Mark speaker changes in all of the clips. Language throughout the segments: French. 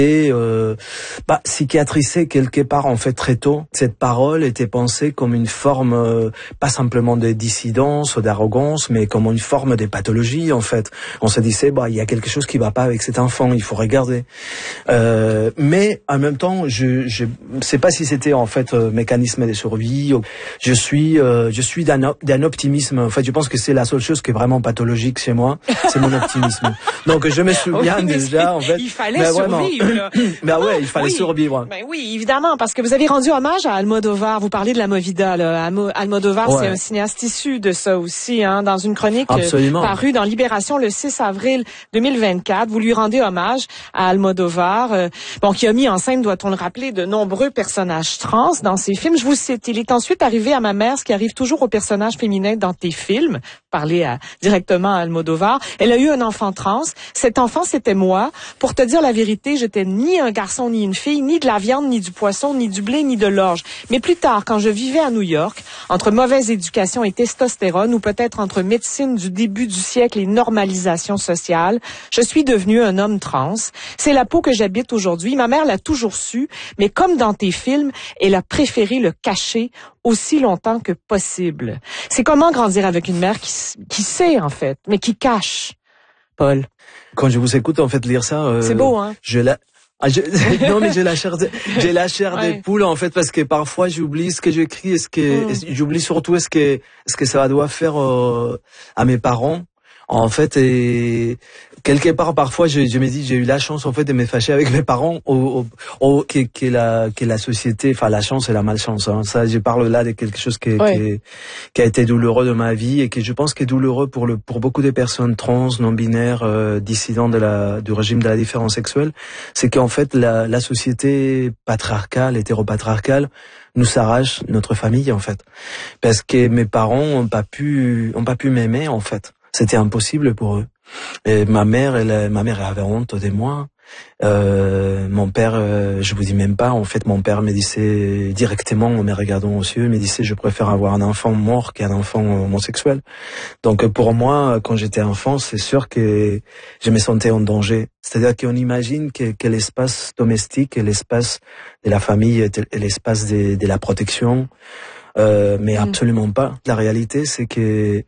Speaker 1: Et psychiatrisé quelque part en fait très tôt. Cette parole était pensée comme une forme pas simplement de dissidence ou d'arrogance, mais comme une forme de pathologie en fait. On se disait il y a quelque chose qui va pas avec cet enfant, il faut regarder. Mais en même temps, je sais pas si c'était en fait mécanisme de survie. Je suis d'un optimisme. En fait, je pense que c'est la seule chose qui est vraiment pathologique chez moi, c'est mon optimisme. Donc je me souviens déjà en fait.
Speaker 2: Il fallait survivre.
Speaker 1: Il fallait survivre.
Speaker 2: Ben oui, évidemment, parce que vous avez rendu hommage à Almodovar. Vous parlez de la Movida, là. Almodovar, c'est un cinéaste issu de ça aussi, hein, dans une chronique parue dans Libération le 6 avril 2024. Vous lui rendez hommage à Almodovar, qui a mis en scène, doit-on le rappeler, de nombreux personnages trans dans ses films. Je vous cite, il est ensuite arrivé à ma mère, ce qui arrive toujours aux personnages féminins dans tes films. Parler directement à Almodovar. Elle a eu un enfant trans. Cet enfant, c'était moi. Pour te dire la vérité, j'étais ni un garçon ni une fille, ni de la viande, ni du poisson, ni du blé, ni de l'orge. Mais plus tard, quand je vivais à New York, entre mauvaise éducation et testostérone, ou peut-être entre médecine du début du siècle et normalisation sociale, je suis devenu un homme trans. C'est la peau que j'habite aujourd'hui. Ma mère l'a toujours su, mais comme dans tes films, elle a préféré le cacher aussi longtemps que possible. C'est comment grandir avec une mère qui sait, en fait, mais qui cache, Paul.
Speaker 1: Quand je vous écoute, en fait, lire ça...
Speaker 2: c'est beau, hein?
Speaker 1: Non, mais j'ai la chair des poules, en fait, parce que parfois, j'oublie ce que j'écris, j'oublie surtout ce que ça doit faire, à mes parents. En fait, et quelque part, parfois, je me dis, j'ai eu la chance, en fait, de me fâcher avec mes parents, que la société, enfin, la chance et la malchance, hein. Ça, je parle là de quelque chose qui a été douloureux de ma vie et que je pense que est douloureux pour beaucoup de personnes trans, non-binaires, dissidents du régime de la différence sexuelle. C'est qu'en fait, la société patriarcale, hétéropatriarcale, nous arrache notre famille, en fait. Parce que mes parents ont pas pu m'aimer, en fait. C'était impossible pour eux. Et ma mère avait honte de moi. Mon père, je vous dis même pas, en fait, mon père me disait directement, en me regardant aux yeux, il me disait, je préfère avoir un enfant mort qu'un enfant homosexuel. Donc, pour moi, quand j'étais enfant, c'est sûr que je me sentais en danger. C'est-à-dire qu'on imagine que l'espace domestique et l'espace de la famille est l'espace de la protection, mais absolument pas. La réalité, c'est que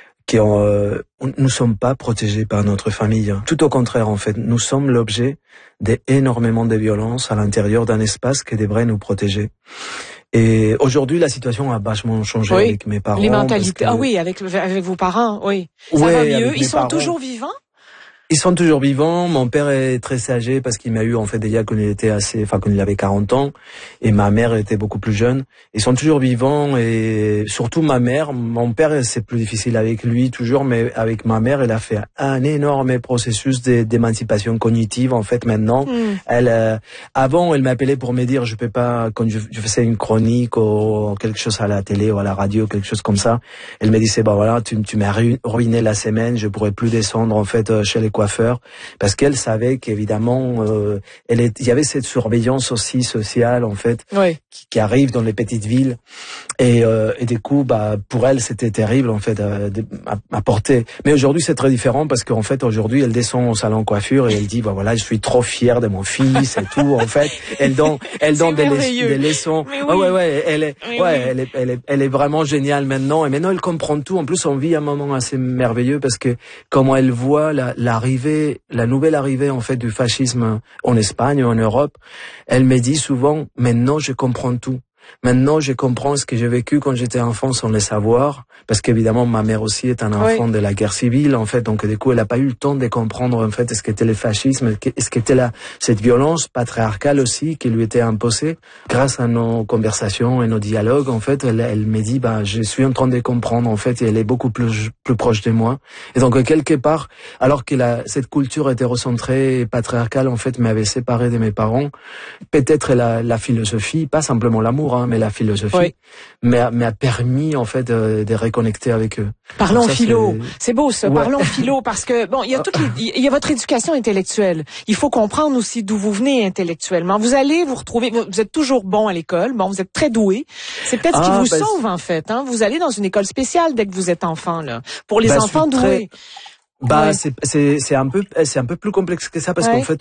Speaker 1: nous sommes pas protégés par notre famille. Tout au contraire, en fait, nous sommes l'objet d'énormément de violences à l'intérieur d'un espace qui devrait nous protéger. Et aujourd'hui, la situation a vachement changé avec mes parents.
Speaker 2: Les mentalités. Avec vos parents, oui. Ça va mieux. Ils sont toujours vivants?
Speaker 1: Ils sont toujours vivants. Mon père est très âgé parce qu'il m'a eu en fait déjà quand il avait 40 ans et ma mère était beaucoup plus jeune. Ils sont toujours vivants et surtout ma mère. Mon père, c'est plus difficile avec lui toujours, mais avec ma mère, elle a fait un énorme processus d'émancipation cognitive en fait maintenant. Avant, elle m'appelait pour me dire je peux pas, quand je faisais une chronique ou quelque chose à la télé ou à la radio, quelque chose comme ça, elle me disait tu m'as ruiné la semaine, je pourrais plus descendre en fait chez les coiffeur, parce qu'elle savait qu'évidemment il y avait cette surveillance aussi sociale en fait qui arrive dans les petites villes et du coup pour elle c'était terrible en fait à porter. Mais aujourd'hui c'est très différent parce qu'en fait aujourd'hui elle descend au salon coiffure et elle dit je suis trop fière de mon fils et tout en fait elle donne des leçons. Elle est vraiment géniale maintenant et maintenant elle comprend tout. En plus on vit un moment assez merveilleux parce que comment elle voit la nouvelle arrivée en fait du fascisme en Espagne, en Europe, elle me dit souvent maintenant je comprends tout. Maintenant, je comprends ce que j'ai vécu quand j'étais enfant sans le savoir, parce qu'évidemment, ma mère aussi est un enfant de la guerre civile, en fait, donc du coup, elle n'a pas eu le temps de comprendre, en fait, ce qu'était le fascisme, ce qu'était cette violence patriarcale aussi qui lui était imposée. Grâce à nos conversations et nos dialogues, en fait, elle me dit, je suis en train de comprendre, en fait, et elle est beaucoup plus proche de moi. Et donc, quelque part, alors que cette culture hétérocentrée et patriarcale, en fait, m'avait séparé de mes parents, peut-être la philosophie, pas simplement l'amour, mais la philosophie m'a permis en fait de reconnecter avec eux.
Speaker 2: Parlons philo, c'est beau ça. Parlons philo parce que il y a votre éducation intellectuelle. Il faut comprendre aussi d'où vous venez intellectuellement. Vous allez vous retrouver, vous êtes toujours bon à l'école, vous êtes très doué. C'est peut-être ce qui vous sauve en fait. Vous allez dans une école spéciale dès que vous êtes enfant là, pour les enfants doués.
Speaker 1: C'est un peu plus complexe que ça parce qu'en fait